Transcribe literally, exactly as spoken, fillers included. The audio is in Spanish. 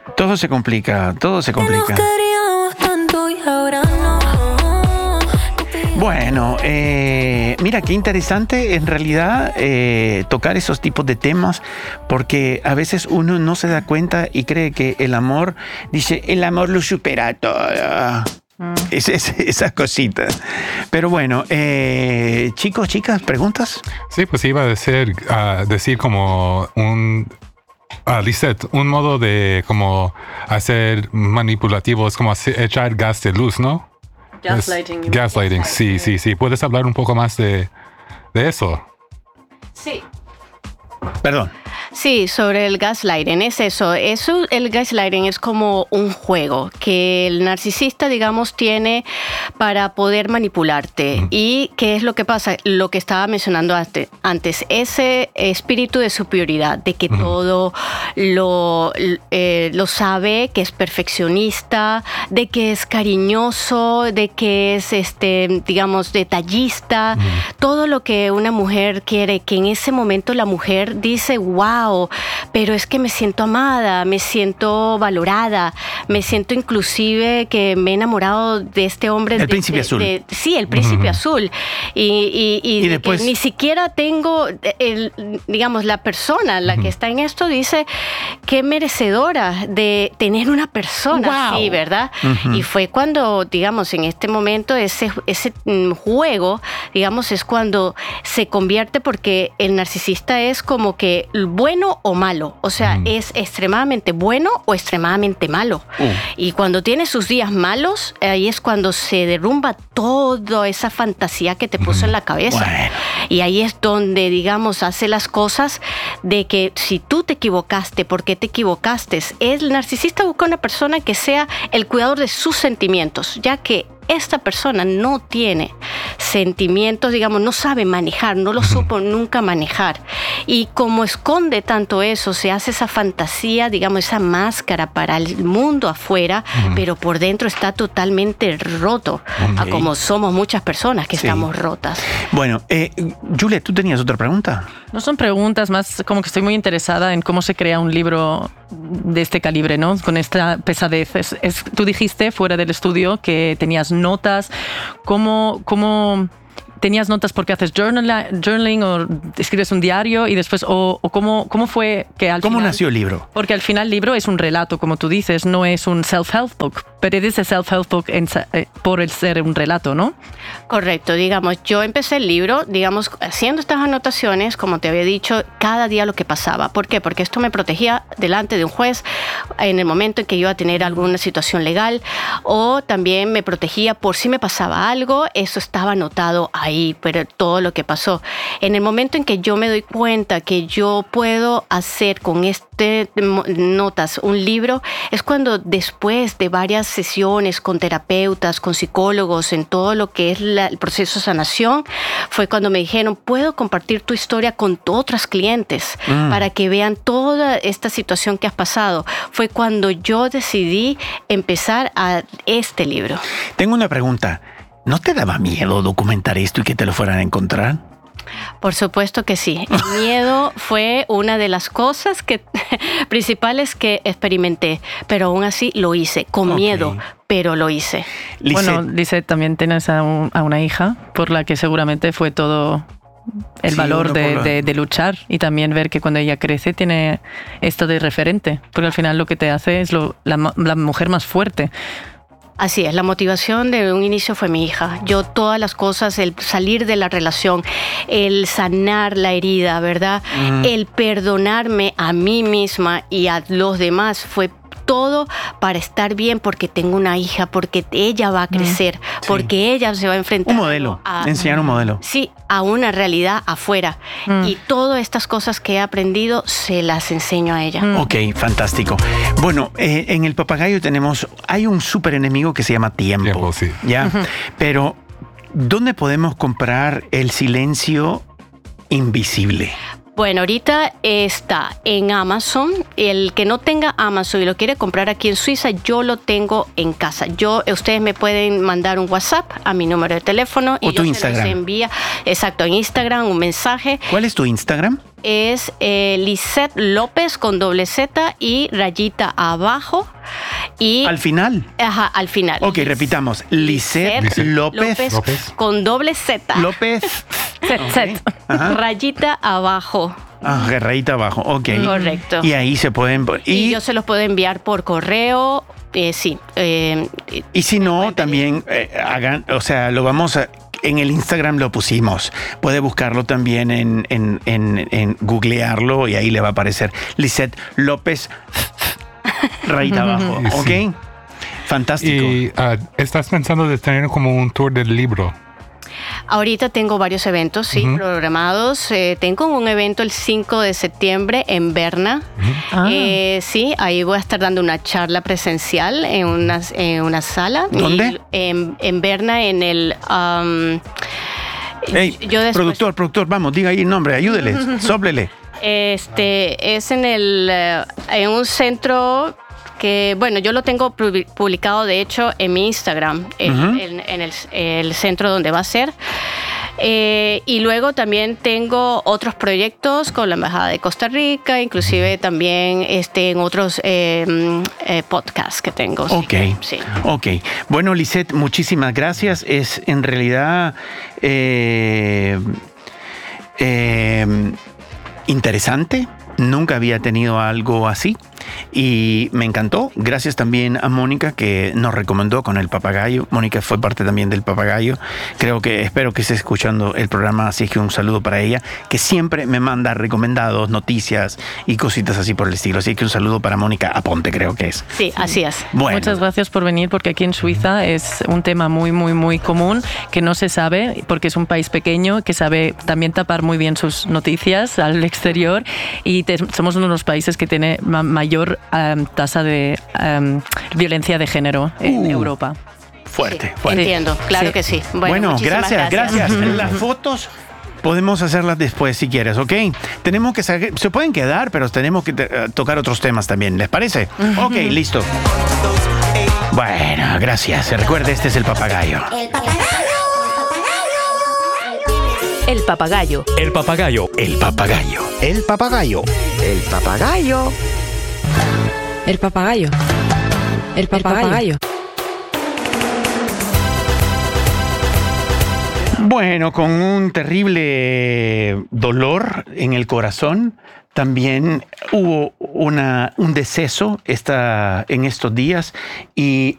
Todo se complica, todo se complica. Bueno, eh, mira, qué interesante en realidad eh, tocar esos tipos de temas, porque a veces uno no se da cuenta y cree que el amor, dice, el amor lo supera todo. Mm. Es, es, esas cositas. Pero bueno, eh, chicos, chicas, ¿preguntas? Sí, pues iba a decir, uh, decir como un... Ah, Lisette, un modo de como hacer manipulativo es como hacer, echar gas de luz, ¿no? Gaslighting. Es, gaslighting, sí, sí, sí. ¿Puedes hablar un poco más de, de eso? Sí. Perdón. Sí, sobre el gaslighting, es eso. Eso, el gaslighting es como un juego que el narcisista, digamos, tiene para poder manipularte. Mm. ¿Y qué es lo que pasa? Lo que estaba mencionando antes, ese espíritu de superioridad, de que mm. todo lo, eh, lo sabe, que es perfeccionista, de que es cariñoso, de que es, este, digamos, detallista. Mm. Todo lo que una mujer quiere, que en ese momento la mujer dice, wow, pero es que me siento amada, me siento valorada, me siento inclusive que me he enamorado de este hombre. El de, príncipe de, azul. De, sí, el príncipe uh-huh. azul. Y, y, y, y después... ni siquiera tengo, el, digamos, la persona, la uh-huh. que está en esto, dice qué merecedora de tener una persona wow. así, ¿verdad? Uh-huh. Y fue cuando, digamos, en este momento, ese, ese juego, digamos, es cuando se convierte, porque el narcisista es como que bueno o malo, o sea, mm. es extremadamente bueno o extremadamente malo. Uh. Y cuando tiene sus días malos, ahí es cuando se derrumba toda esa fantasía que te puso mm. en la cabeza. Bueno. Y ahí es donde, digamos, hace las cosas de que si tú te equivocaste, ¿por qué te equivocaste? El narcisista busca una persona que sea el cuidador de sus sentimientos, ya que esta persona no tiene sentimientos, digamos, no sabe manejar, no lo supo nunca manejar. Y como esconde tanto eso, se hace esa fantasía, digamos, esa máscara para el mundo afuera, uh-huh. pero por dentro está totalmente roto, okay. a como somos muchas personas que sí. estamos rotas. Bueno, eh, Julia, ¿tú tenías otra pregunta? No son preguntas, más como que estoy muy interesada en cómo se crea un libro de este calibre, ¿no? Con esta pesadez. Es, es, tú dijiste fuera del estudio que tenías notas. ¿Cómo, cómo tenías notas porque haces journal, journaling o escribes un diario y después, o, o cómo, cómo fue que al ¿Cómo final, nació el libro? Porque al final el libro es un relato, como tú dices, no es un self-help book, pero es un self-help book en, eh, por el ser un relato, ¿no? Correcto, digamos, yo empecé el libro, digamos, haciendo estas anotaciones, como te había dicho, cada día lo que pasaba. ¿Por qué? Porque esto me protegía delante de un juez en el momento en que yo iba a tener alguna situación legal, o también me protegía por si me pasaba algo, eso estaba anotado ahí. Pero todo lo que pasó. En el momento en que yo me doy cuenta que yo puedo hacer con este notas un libro, es cuando después de varias sesiones con terapeutas, con psicólogos, en todo lo que es la, el proceso de sanación, fue cuando me dijeron, puedo compartir tu historia con otras clientes mm. para que vean toda esta situación que has pasado. Fue cuando yo decidí empezar a este libro. Tengo una pregunta. ¿No te daba miedo documentar esto y que te lo fueran a encontrar? Por supuesto que sí. El miedo fue una de las cosas que, principales que experimenté, pero aún así lo hice, con okay. miedo, pero lo hice. Lisette. Bueno, Lisette, también tienes a, un, a una hija por la que seguramente fue todo el sí, valor de, de, de luchar, y también ver que cuando ella crece tiene esto de referente, porque al final lo que te hace es lo, la, la mujer más fuerte. Así es, la motivación de un inicio fue mi hija. Yo todas las cosas, el salir de la relación, el sanar la herida, ¿verdad? Mm. El perdonarme a mí misma y a los demás fue todo para estar bien, porque tengo una hija, porque ella va a crecer, sí. porque ella se va a enfrentar un modelo, a, enseñar un modelo. Sí, a una realidad afuera. Mm. Y todas estas cosas que he aprendido se las enseño a ella. Mm. Ok, fantástico. Bueno, eh, en el papagayo tenemos, hay un súper enemigo que se llama tiempo. Tiempo, sí. ¿Ya? Uh-huh. Pero, ¿dónde podemos comprar el silencio invisible? Bueno, ahorita está en Amazon. El que no tenga Amazon y lo quiere comprar aquí en Suiza, yo lo tengo en casa. Yo, ustedes me pueden mandar un WhatsApp a mi número de teléfono o y tu yo Instagram. se los envía, exacto, en Instagram un mensaje. ¿Cuál es tu Instagram? Es eh, Lisette López con doble Z y rayita abajo. Y, al final. Ajá, al final. Ok, repitamos. Lisette, Lisette López, López, López con doble Z. López. Z, Okay. Z. Rayita abajo. Ah, rayita abajo, ok. Correcto. Y ahí se pueden... Y, Y, y yo se los puedo enviar por correo, eh, sí. Eh, y si no, también eh, hagan, o sea, lo vamos a... En el Instagram lo pusimos. Puede buscarlo también en, en, en, en googlearlo y ahí le va a aparecer Lisette López, rayita abajo, sí. ¿ok? Fantástico. Y uh, estás pensando de tener como un tour del libro. Ahorita tengo varios eventos, sí, uh-huh. programados. Eh, tengo un evento el cinco de septiembre en Berna. Uh-huh. Ah. Eh, sí, ahí voy a estar dando una charla presencial en una, en una sala. ¿Dónde? Y, en, en Berna, en el... Um, hey, yo después, productor, productor, vamos, diga ahí el nombre, ayúdele, sóplele. Este, es en, el, en un centro... que, bueno, yo lo tengo publicado, de hecho, en mi Instagram, en, uh-huh. en, en el, el centro donde va a ser. Eh, y luego también tengo otros proyectos con la Embajada de Costa Rica, inclusive también este, en otros eh, eh, podcasts que tengo. Ok, sí. Sí. Ok. Bueno, Lisette, muchísimas gracias. Es en realidad eh, eh, interesante. Nunca había tenido algo así y me encantó. Gracias también a Mónica que nos recomendó con el papagayo. Mónica fue parte también del papagayo. Creo que, espero que esté escuchando el programa, así que un saludo para ella, que siempre me manda recomendados, noticias y cositas así por el estilo. Así que un saludo para Mónica Aponte, creo que es. Sí, así es. Bueno. Muchas gracias por venir, porque aquí en Suiza es un tema muy, muy, muy común que no se sabe, porque es un país pequeño que sabe también tapar muy bien sus noticias al exterior y te, somos uno de los países que tiene ma- mayor um, tasa de um, violencia de género en uh, Europa. Fuerte, sí, fuerte. Entiendo, claro sí. que sí. Bueno, bueno gracias, gracias. gracias. Las fotos podemos hacerlas después si quieres, ¿ok? Tenemos que saber, se pueden quedar, pero tenemos que te, uh, tocar otros temas también, ¿les parece? Uh-huh. Ok, listo. Bueno, gracias. Recuerde, este es el papagayo. El papagayo. El papagayo. El papagayo. El papagayo. El papagayo. El papagayo. El papagayo. El papagayo. Bueno, con un terrible dolor en el corazón, también hubo una, un deceso esta, en estos días y